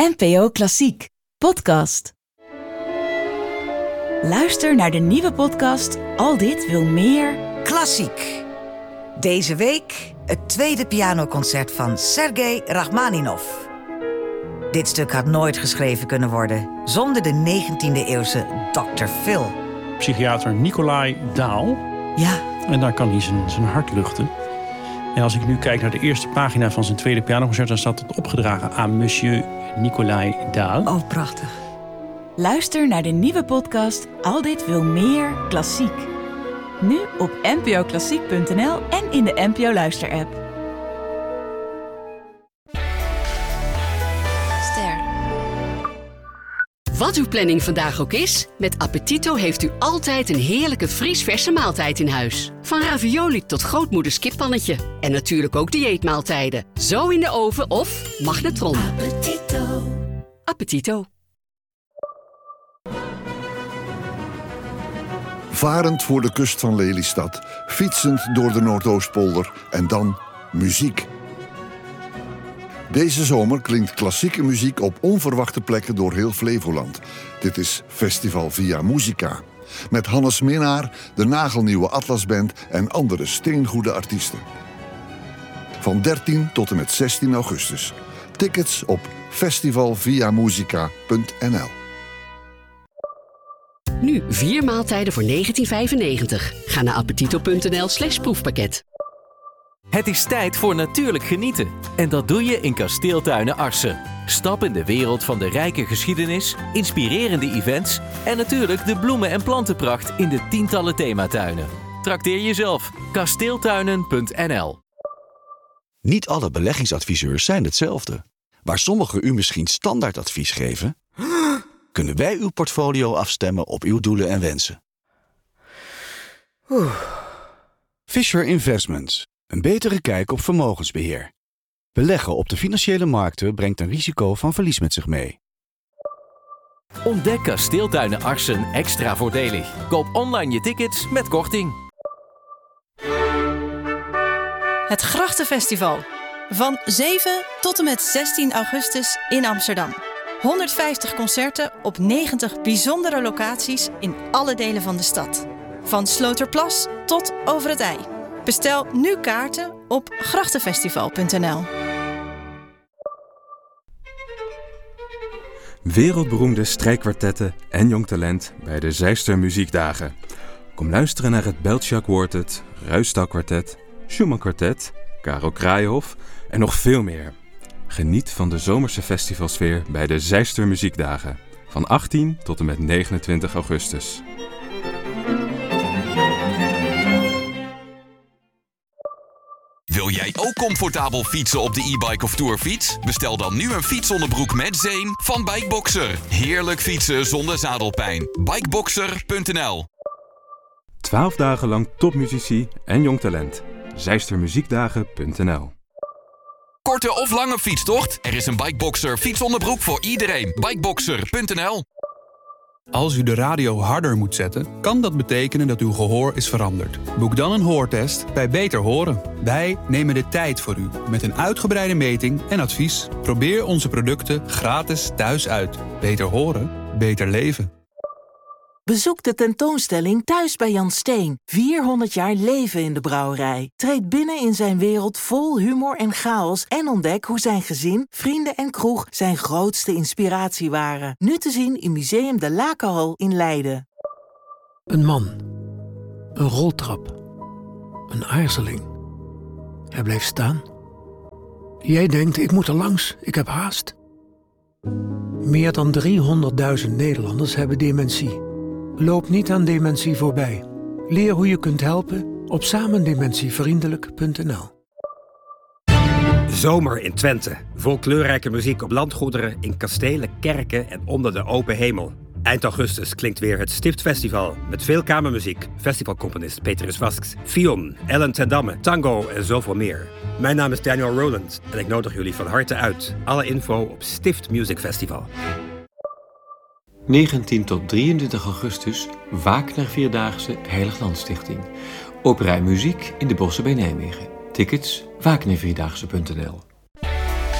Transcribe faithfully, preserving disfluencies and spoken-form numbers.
N P O Klassiek podcast. Luister naar de nieuwe podcast Al dit wil meer Klassiek. Deze week het tweede pianoconcert van Sergei Rachmaninov. Dit stuk had nooit geschreven kunnen worden zonder de negentiende-eeuwse dokter Phil. Psychiater Nicolai Daal. Ja. En daar kan hij zijn, zijn hart luchten. En als ik nu kijk naar de eerste pagina van zijn tweede pianoconcert, dan staat het opgedragen aan monsieur Nicolai Daal. Oh, prachtig. Luister naar de nieuwe podcast Al dit wil meer Klassiek. Nu op n p o klassiek punt n l en in de N P O Luister-app. Ster. Wat uw planning vandaag ook is, met Appetito heeft u altijd een heerlijke vriesverse maaltijd in huis. Van ravioli tot grootmoeders kippannetje. En natuurlijk ook dieetmaaltijden. Zo in de oven of magnetron. Appetito. Appetito. Varend voor de kust van Lelystad, fietsend door de Noordoostpolder en dan muziek. Deze zomer klinkt klassieke muziek op onverwachte plekken door heel Flevoland. Dit is Festival Via Musica. Met Hannes Minnaar, de nagelnieuwe Atlasband en andere steengoede artiesten. Van dertien tot en met zestien augustus. Tickets op festival via musica punt n l. Nu vier maaltijden voor negentien vijfennegentig. Ga naar appetito punt n l slash proefpakket. Het is tijd voor natuurlijk genieten. En dat doe je in Kasteeltuinen Arsen. Stap in de wereld van de rijke geschiedenis, inspirerende events en natuurlijk de bloemen- en plantenpracht in de tientallen thematuinen. Trakteer jezelf. kasteeltuinen punt n l. Niet alle beleggingsadviseurs zijn hetzelfde. Waar sommigen u misschien standaardadvies geven, kunnen wij uw portfolio afstemmen op uw doelen en wensen. Oeh. Fisher Investments. Een betere kijk op vermogensbeheer. Beleggen op de financiële markten brengt een risico van verlies met zich mee. Ontdek Kasteeltuinen Arsen extra voordelig. Koop online je tickets met korting. Het Grachtenfestival. Van zeven tot en met zestien augustus in Amsterdam. honderdvijftig concerten op negentig bijzondere locaties in alle delen van de stad. Van Sloterplas tot Over het IJ. Bestel nu kaarten op grachtenfestival punt n l. Wereldberoemde strijkkwartetten en jong talent bij de Zijster Muziekdagen. Kom luisteren naar het Beltschak Quartet, Ruisdael Kwartet, Schumann Kwartet, Karel Kraaienhof en nog veel meer. Geniet van de zomerse festivalsfeer bij de Zijster Muziekdagen. Van achttien tot en met negenentwintig augustus. Wil jij ook comfortabel fietsen op de e-bike of tourfiets? Bestel dan nu een fietsonderbroek met zeem van Bikeboxer. Heerlijk fietsen zonder zadelpijn. bikeboxer punt n l. Twaalf dagen lang topmuzici en jong talent. Zijstermuziekdagen punt n l. Korte of lange fietstocht? Er is een Bikeboxer fietsonderbroek voor iedereen. bikeboxer punt n l. Als u de radio harder moet zetten, kan dat betekenen dat uw gehoor is veranderd. Boek dan een hoortest bij Beter Horen. Wij nemen de tijd voor u met een uitgebreide meting en advies. Probeer onze producten gratis thuis uit. Beter horen, beter leven. Bezoek de tentoonstelling Thuis bij Jan Steen. vierhonderd jaar leven in de brouwerij. Treed binnen in zijn wereld vol humor en chaos en ontdek hoe zijn gezin, vrienden en kroeg zijn grootste inspiratie waren. Nu te zien in Museum de Lakenhal in Leiden. Een man. Een roltrap. Een aarzeling. Hij bleef staan. Jij denkt, ik moet er langs, ik heb haast. Meer dan driehonderdduizend Nederlanders hebben dementie. Loop niet aan dementie voorbij. Leer hoe je kunt helpen op samendementievriendelijk punt n l. Zomer in Twente. Vol kleurrijke muziek op landgoederen, in kastelen, kerken en onder de open hemel. Eind augustus klinkt weer het Stiftfestival met veel kamermuziek. Festivalcomponist Petrus Vasks, Fion, Ellen ten Damme, tango en zoveel meer. Mijn naam is Daniel Rowland en ik nodig jullie van harte uit. Alle info op Stift Music Festival. negentien tot drieëntwintig augustus, Wagner Vierdaagse Heiliglandstichting. Opera en muziek in de Bossen bij Nijmegen. Tickets wagner vierdaagse punt n l.